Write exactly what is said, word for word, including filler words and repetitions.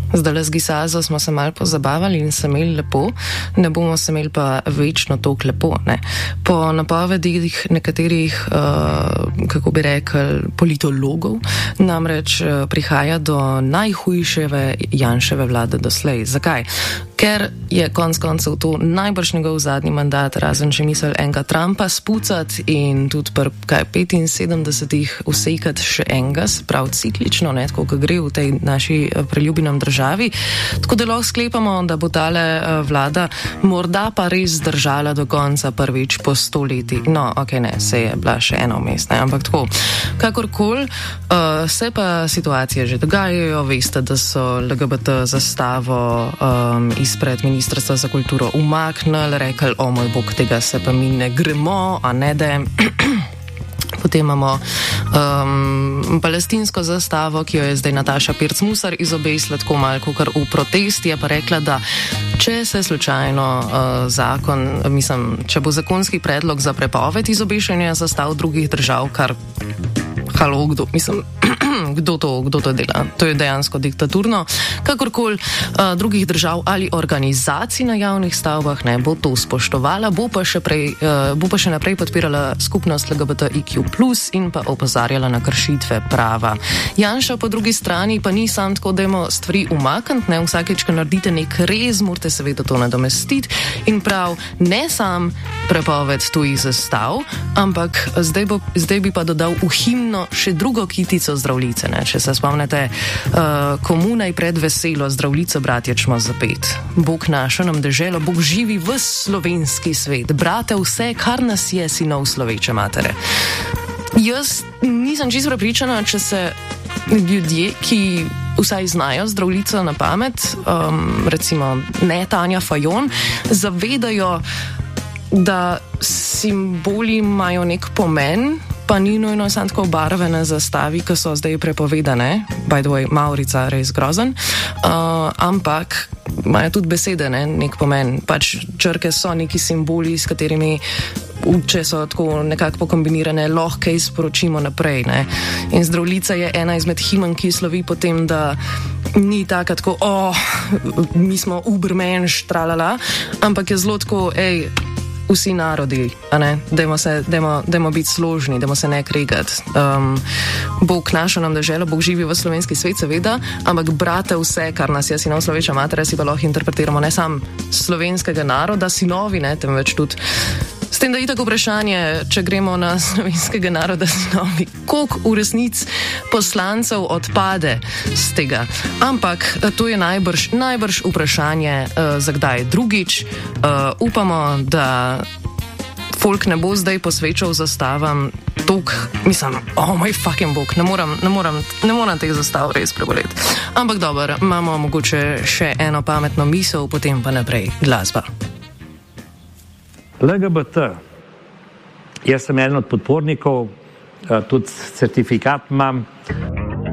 Zdaj le z Gisazo smo se malo pozabavali in se imeli lepo, ne bomo se imeli pa večno toliko lepo. Ne. Po napovedih nekaterih, uh, kako bi rekel, politologov, namreč uh, prihaja do najhujševe Janševe vlade doslej. Zakaj? Ker je konc koncev to najbrž njegov zadnji mandat, razen če misel enega Trumpa spucati in tudi pri kaj petinsedemdesetih vsekati še enega, se pravi ciklično, ne, tako kot gre v tej naši preljubinem državi. Tako da lahko sklepamo, da bo tale uh, vlada morda pa res zdržala do konca prvič po sto leti. No, ok, ne, se je bila še ena vmes, ne, ampak tako. Kakorkoli, uh, se pa situacije že dogajajo, veste, da so L G B T zastavo um, izpred Ministrstva za kulturo umaknili, rekli, o moj bog, tega se pa mi ne gremo, a ne da. Potem imamo um, palestinsko zastavo, ki jo je zdaj Nataša Pirc Musar izobesila tako malo, kar v protest je pa rekla, da če se slučajno uh, zakon, mislim, če bo zakonski predlog za prepoved izobešanja zastav drugih držav, kar halo, kdo, mislim, kdo to, kdo to dela? To je dejansko diktaturno. Kakorkoli uh, drugih držav ali organizacij na javnih stavbah ne bo to spoštovala, bo pa še, prej, uh, bo pa še naprej podpirala skupnost L G B T I Q plus in pa opozarjala na kršitve prava. Janša po drugi strani pa ni sam tako, da ima stvari umakniti, ne, vsakeč, ko naredite nek rez, morate seveda to nadomestiti in prav ne sam prepoved tujih zastav, ampak zdaj, bo, zdaj bi pa dodal v himno še drugo kitico zdravljice. Ne? Če se spomnite, uh, komu naj pred veselo zdravljico bratječmo zapet. Bog našo nam deželo, Bog živi v slovenski svet. Brate vse, kar nas je, sinov sloveče matere. Jaz nisem čisto prepričana, če se ljudje, ki vsaj znajo zdravljico na pamet, um, recimo ne Tanja Fajon, zavedajo, da simboli imajo nek pomen, pa ni nujno samo tako obarvane zastavi, ki so zdaj prepovedane, by the way, Maurica res grozen, uh, ampak imajo tudi besede, ne, nek pomen. Pač črke so neki simboli, s katerimi, če so tako nekako pokombinirane, lahko kaj sporočimo naprej. Ne. In zdravljica je ena izmed himen, ki slovi potem, da ni taka tako, o, oh, mi smo ubermenš, tralala, ampak je zelo tako, ej, vsi narodi, a ne, dajmo se, dajmo, dajmo biti složni, dajmo se ne kregati. Um, Bog našo nam deželo, Bog živi v slovenski svet, seveda, ampak brate vse, kar nas je, sinov sloveča matere, si pa lahko interpretiramo ne sam slovenskega naroda, sinovi, ne, temveč tudi. S tem, da je tako vprašanje, če gremo na slovenskega naroda sinovi, koliko v resnici poslancev odpade z tega. Ampak to je najbrž, najbrž vprašanje uh, za kdaj drugič. Uh, upamo, da folk ne bo zdaj posvečal zastavam tok, mislim, oh moj fucking bog, ne moram, ne moram, ne moram teh zastav res preboleti. Ampak dobro, imamo mogoče še eno pametno misel, potem pa naprej glasba. L G B T. Jaz sem eden od podpornikov, tudi certifikat imam,